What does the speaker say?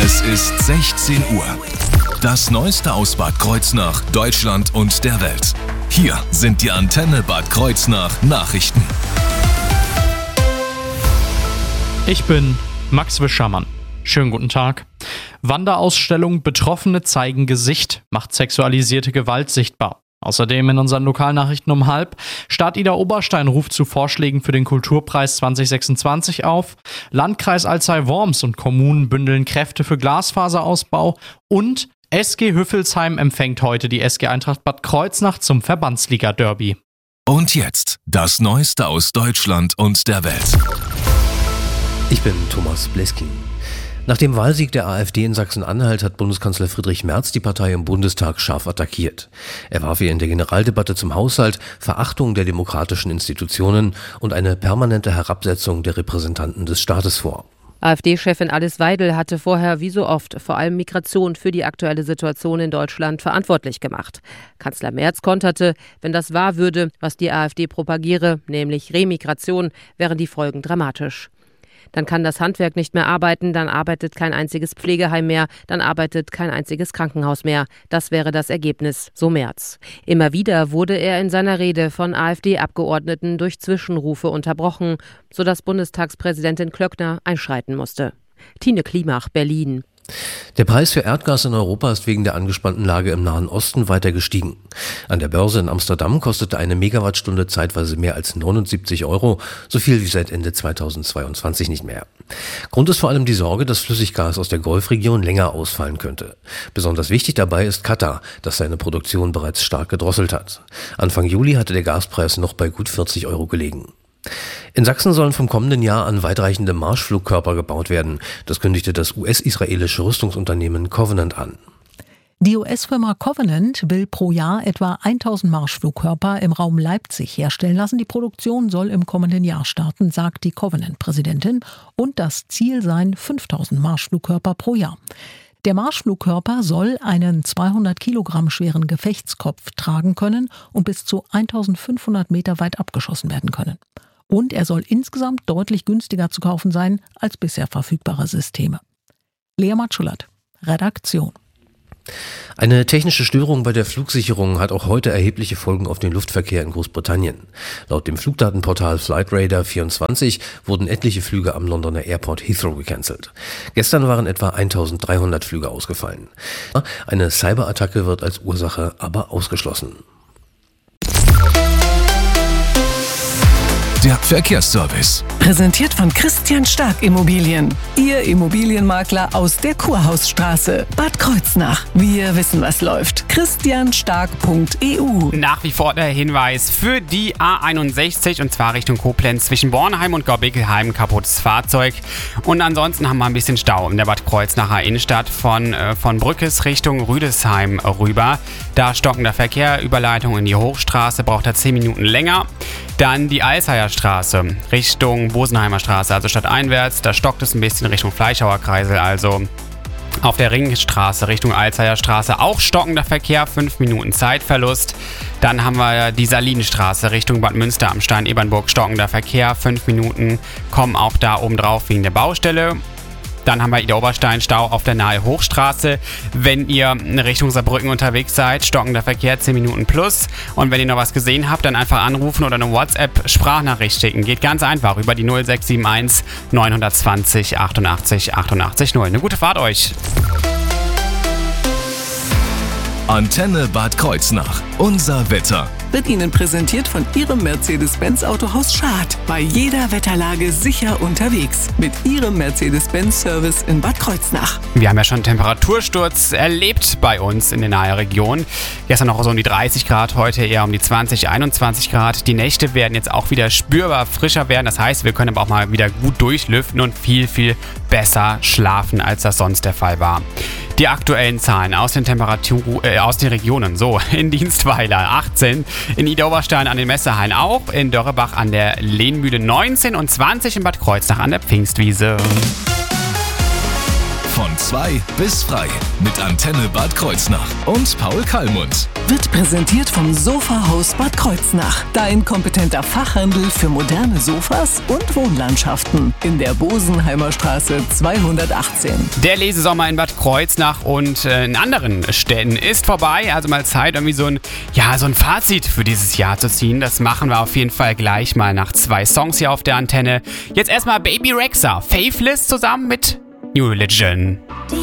Es ist 16 Uhr. Das Neueste aus Bad Kreuznach, Deutschland und der Welt. Hier sind die Antenne Bad Kreuznach Nachrichten. Ich bin Max Wischermann. Schönen guten Tag. Wanderausstellung Betroffene zeigen Gesicht, macht sexualisierte Gewalt sichtbar. Außerdem in unseren Lokalnachrichten um 12:30. Stadt Ida Oberstein ruft zu Vorschlägen für den Kulturpreis 2026 auf. Landkreis Alzey-Worms und Kommunen bündeln Kräfte für Glasfaserausbau. Und SG Hüffelsheim empfängt heute die SG Eintracht Bad Kreuznach zum Verbandsliga-Derby. Und jetzt das Neueste aus Deutschland und der Welt. Ich bin Thomas Bleskin. Nach dem Wahlsieg der AfD in Sachsen-Anhalt hat Bundeskanzler Friedrich Merz die Partei im Bundestag scharf attackiert. Er warf ihr in der Generaldebatte zum Haushalt Verachtung der demokratischen Institutionen und eine permanente Herabsetzung der Repräsentanten des Staates vor. AfD-Chefin Alice Weidel hatte vorher wie so oft vor allem Migration für die aktuelle Situation in Deutschland verantwortlich gemacht. Kanzler Merz konterte, wenn das wahr würde, was die AfD propagiere, nämlich Remigration, wären die Folgen dramatisch. Dann kann das Handwerk nicht mehr arbeiten, dann arbeitet kein einziges Pflegeheim mehr, dann arbeitet kein einziges Krankenhaus mehr. Das wäre das Ergebnis, so Merz. Immer wieder wurde er in seiner Rede von AfD-Abgeordneten durch Zwischenrufe unterbrochen, sodass Bundestagspräsidentin Klöckner einschreiten musste. Tine Klimach, Berlin. Der Preis für Erdgas in Europa ist wegen der angespannten Lage im Nahen Osten weiter gestiegen. An der Börse in Amsterdam kostete eine Megawattstunde zeitweise mehr als 79 €, so viel wie seit Ende 2022 nicht mehr. Grund ist vor allem die Sorge, dass Flüssiggas aus der Golfregion länger ausfallen könnte. Besonders wichtig dabei ist Katar, das seine Produktion bereits stark gedrosselt hat. Anfang Juli hatte der Gaspreis noch bei gut 40 € gelegen. In Sachsen sollen vom kommenden Jahr an weitreichende Marschflugkörper gebaut werden. Das kündigte das US-israelische Rüstungsunternehmen Covenant an. Die US-Firma Covenant will pro Jahr etwa 1000 Marschflugkörper im Raum Leipzig herstellen lassen. Die Produktion soll im kommenden Jahr starten, sagt die Covenant-Präsidentin. Und das Ziel seien 5000 Marschflugkörper pro Jahr. Der Marschflugkörper soll einen 200 Kilogramm schweren Gefechtskopf tragen können und bis zu 1500 Meter weit abgeschossen werden können. Und er soll insgesamt deutlich günstiger zu kaufen sein als bisher verfügbare Systeme. Lea Matschulat, Redaktion. Eine technische Störung bei der Flugsicherung hat auch heute erhebliche Folgen auf den Luftverkehr in Großbritannien. Laut dem Flugdatenportal Flightradar24 wurden etliche Flüge am Londoner Airport Heathrow gecancelt. Gestern waren etwa 1300 Flüge ausgefallen. Eine Cyberattacke wird als Ursache aber ausgeschlossen. Der Verkehrsservice. Präsentiert von Christian Stark Immobilien. Ihr Immobilienmakler aus der Kurhausstraße. Bad Kreuznach. Wir wissen, was läuft. christianstark.eu. Nach wie vor der Hinweis für die A61 und zwar Richtung Koblenz zwischen Bornheim und Gorbickelheim. Kaputtes Fahrzeug. Und ansonsten haben wir ein bisschen Stau in der Bad Kreuznacher Innenstadt von Brückes Richtung Rüdesheim rüber. Da stockender Verkehr, Überleitung in die Hochstraße, braucht er 10 Minuten länger. Dann die Alzeyer Straße Richtung Bosenheimer Straße, also stadteinwärts. Da stockt es ein bisschen Richtung Fleischhauer Kreisel, also auf der Ringstraße Richtung Alzeyer Straße auch stockender Verkehr, 5 Minuten Zeitverlust. Dann haben wir die Salinenstraße Richtung Bad Münster am Stein-Ebernburg, stockender Verkehr, 5 Minuten, kommen auch da oben drauf wegen der Baustelle. Dann haben wir Ida Oberstein Stau auf der Nahe Hochstraße. Wenn ihr Richtung Saarbrücken unterwegs seid, stockender Verkehr 10 Minuten plus. Und wenn ihr noch was gesehen habt, dann einfach anrufen oder eine WhatsApp-Sprachnachricht schicken. Geht ganz einfach über die 0671 920 88 88 0. Eine gute Fahrt euch. Antenne Bad Kreuznach. Unser Wetter. Wird Ihnen präsentiert von Ihrem Mercedes-Benz Autohaus Schad. Bei jeder Wetterlage sicher unterwegs. Mit Ihrem Mercedes-Benz-Service in Bad Kreuznach. Wir haben ja schon Temperatursturz erlebt bei uns in der nahen Region. Gestern noch so um die 30 Grad, heute eher um die 20, 21 Grad. Die Nächte werden jetzt auch wieder spürbar frischer werden. Das heißt, wir können aber auch mal wieder gut durchlüften und viel, viel besser schlafen, als das sonst der Fall war. Die aktuellen Zahlen aus den Regionen. So, in Dienstweiler 18, in Ida Oberstein an den Messehallen auch, in Dörrebach an der Lehnmühle 19 und 20 in Bad Kreuznach an der Pfingstwiese. Von 2 bis frei mit Antenne Bad Kreuznach und Paul Kallmund. Wird präsentiert vom Sofahaus Bad Kreuznach. Dein kompetenter Fachhandel für moderne Sofas und Wohnlandschaften. In der Bosenheimer Straße 218. Der Lesesommer in Bad Kreuznach und in anderen Städten ist vorbei. Also mal Zeit, irgendwie so ein Fazit für dieses Jahr zu ziehen. Das machen wir auf jeden Fall gleich mal nach 2 Songs hier auf der Antenne. Jetzt erstmal Baby Rexha, Faithless zusammen mit New Religion. Die